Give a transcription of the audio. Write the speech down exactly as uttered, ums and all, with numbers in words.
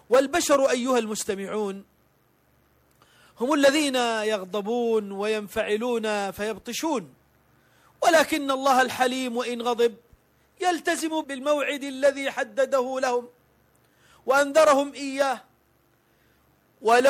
والبشر أيها المستمعون هم الذين يغضبون وينفعلون فيبطشون، ولكن الله الحليم وإن غضب يلتزم بالموعد الذي حدده لهم وأنذرهم إياه. ولو